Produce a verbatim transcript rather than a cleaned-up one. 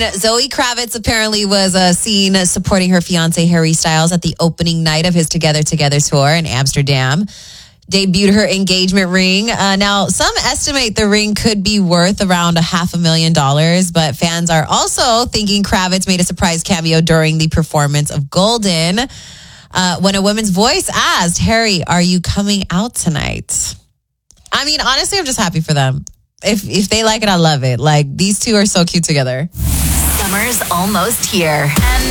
Zoe Kravitz apparently was uh, seen supporting her fiance Harry Styles at the opening night of his Together Together tour in Amsterdam. Debuted her engagement ring. Uh, now, some estimate the ring could be worth around a half a million dollars, but fans are also thinking Kravitz made a surprise cameo during the performance of Golden uh, when a woman's voice asked, Harry, are you coming out tonight? I mean, honestly, I'm just happy for them. If if they like it, I love it. Like, these two are so cute together. Summer's almost here. And